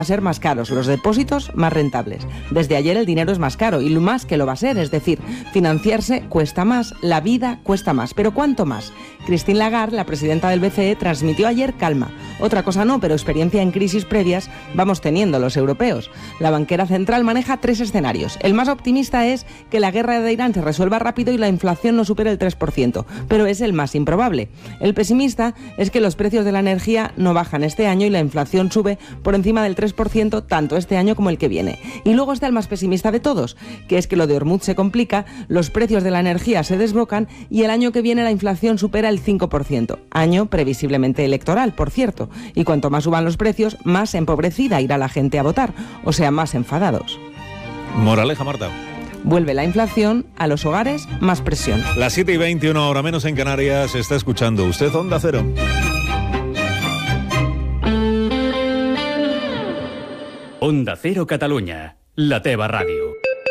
a ser más caros, los depósitos más rentables. Desde ayer el dinero es más caro y lo más que lo va a ser, es decir, financiarse cuesta más, la vida cuesta más. ¿Pero cuánto más? Christine Lagarde, la presidenta del BCE, transmitió ayer calma. Otra cosa no, pero experiencia en crisis previas vamos teniendo los europeos. La banquera central maneja 3 escenarios. El más optimista es que la guerra de Irán se resuelva rápido y la inflación no supere el 3%, pero es el más improbable. El pesimista es que los precios de la energía no bajan este año y la inflación sube por encima del 3% tanto este año como el que viene. Y luego está el más pesimista de todos, que es que lo de Hormuz se complica, los precios de la energía se desbocan y el año que viene la inflación supera el 5%. Año previsiblemente electoral, por cierto. Y cuanto más suban los precios, más empobrecida irá la gente a votar, o sea, más enfadados. Moraleja, Marta. Vuelve la inflación, a los hogares más presión. Las 7:21, hora menos en Canarias, está escuchando usted Onda Cero. Onda Cero Catalunya, la teva ràdio.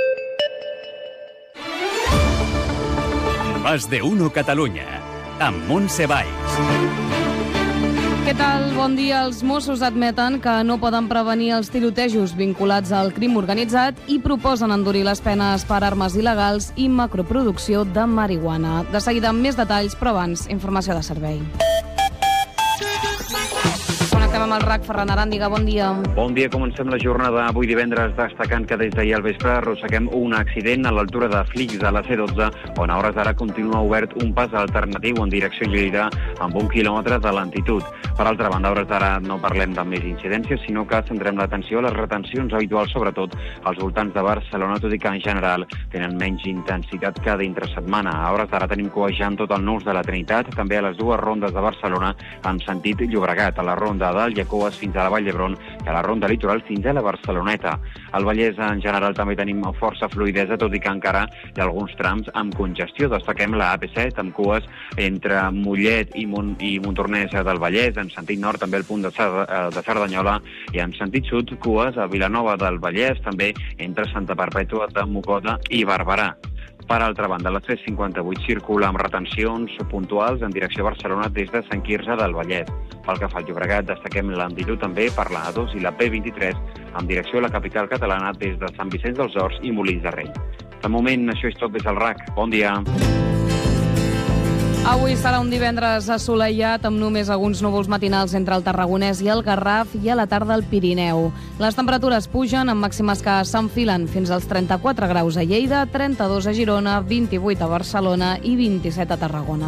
Más de uno Catalunya, amb Montse Valls. Què tal? Bon dia. Els Mossos admeten que no poden prevenir els tirotejos vinculats al crim organitzat i proposen endurir les penes per armes il·legals i macroproducció de marihuana. De seguida amb més detalls, però abans, informació de servei. Connectem amb el RAC. Ferran Aràndiga, bon dia. Bon dia, comencem la jornada avui divendres destacant que des d'ahir al vespre arrosseguem un accident a l'altura de Flix, a la C12, on a hores d'ara continua obert un pas alternatiu en direcció a Lleida amb 1 quilòmetre de lentitud. Per altra banda, a hores d'ara no parlem de més incidències, sinó que centrem l'atenció a les retencions habituals, sobretot als voltants de Barcelona, tot i que en general tenen menys intensitat que dintre setmana. A hores d'ara tenim coejant tot el nus de la Trinitat, també a les dues rondes de Barcelona en sentit Llobregat, a la ronda del Llacoas fins a la Vall d'Hebron i a la ronda litoral fins a la Barceloneta. Al Vallès en general també tenim força fluïdesa, tot i que encara hi ha alguns trams amb congestió. Destaquem la AP7 amb cues entre Mollet i Montornès del Vallès, en sentit nord també el punt de Cerdanyola, i en sentit sud cues a Vilanova del Vallès, també entre Santa Perpètua de Mogoda i Barberà. Per altra banda, la C58 circula amb retencions puntuals en direcció a Barcelona des de Sant Quirze del Vallès. Pel que fa al Llobregat, destaquem la lentitud també per la A2 i la P23 en direcció a la capital catalana des de Sant Vicenç dels Horts i Molins de Rei. De moment, això és tot des del RAC. Bon dia. Avui serà un divendres assolellat amb només alguns núvols matinals entre el Tarragonès i el Garraf i a la tarda al Pirineu. Les temperatures pugen amb màximes que s'enfilen fins als 34 graus a Lleida, 32 a Girona, 28 a Barcelona i 27 a Tarragona.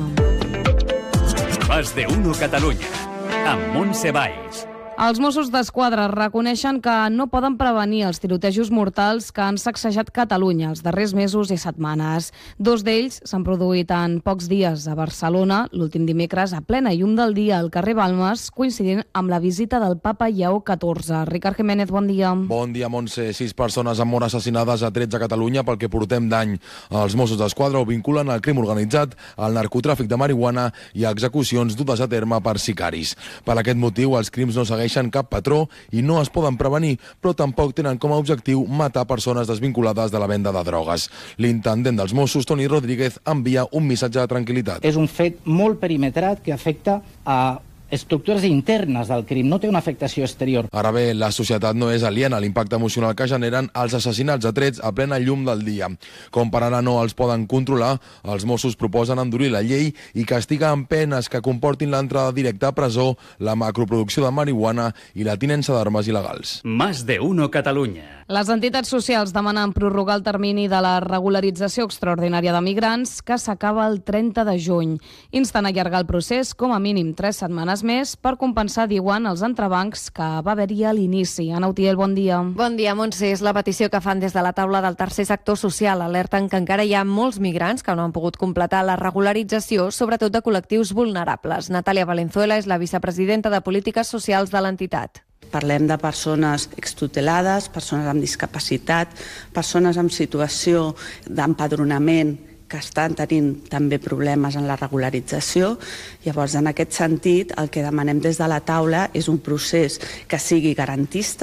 Más de uno Catalunya, amb Montse Valls. Els Mossos d'Esquadra reconeixen que no poden prevenir els tirotejos mortals que han sacsejat Catalunya els darrers mesos i setmanes. 2 d'ells s'han produït en pocs dies a Barcelona, l'últim dimecres a plena llum del dia al carrer Balmes, coincidint amb la visita del papa Lleó XIV. Ricard Jiménez, bon dia. Bon dia, Montse. 6 persones han mort assassinades a 13 a Catalunya pel que portem d'any. Els Mossos d'Esquadra ho vinculen al crim organitzat, al narcotràfic de marihuana i a execucions dutes a terme per sicaris. Per aquest motiu, els crims no segueixen cap patró i no es poden prevenir, però tampoc tenen com a objectiu matar persones desvinculades de la venda de drogues. L'intendent dels Mossos, Toni Rodríguez, envia un missatge de tranquil·litat. És un fet molt perimetrat que afecta a estructures internes del crim, no té una afectació exterior. Ara bé, la societat no és aliena a l'impacte emocional que generen els assassinats a trets a plena llum del dia. Com per ara no els poden controlar, els Mossos proposen endurir la llei i castigar amb penes que comportin l'entrada directa a presó, la macroproducció de marihuana i la tinença d'armes il·legals. Más de uno Catalunya. Les entitats socials demanen prorrogar el termini de la regularització extraordinària de migrants que s'acaba el 30 de juny. Insten a allargar el procés com a mínim 3 setmanes més per compensar, diuen, els entrebancs que va haver-hi a l'inici. Ana Utiel, bon dia. Bon dia, Montse. És la petició que fan des de la taula del tercer sector social. Alerten que encara hi ha molts migrants que no han pogut completar la regularització, sobretot de col·lectius vulnerables. Natàlia Valenzuela és la vicepresidenta de Polítiques Socials de l'entitat. Parlem de persones extutelades, persones amb discapacitat, persones en situació d'empadronament que estan tenint també problemes en la regularització. Llavors, en aquest sentit, el que demanem des de la taula és un procés que sigui garantista.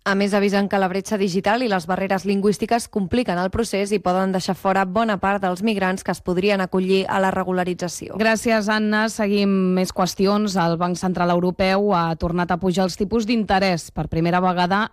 A més, avisen que la bretxa digital i les barreres lingüístiques compliquen el procés i poden deixar fora bona part dels migrants que es podrien acollir a la regularització. Gràcies, Anna. Seguim més qüestions. El Banc Central Europeu ha tornat a pujar els tipus d'interès per primera vegada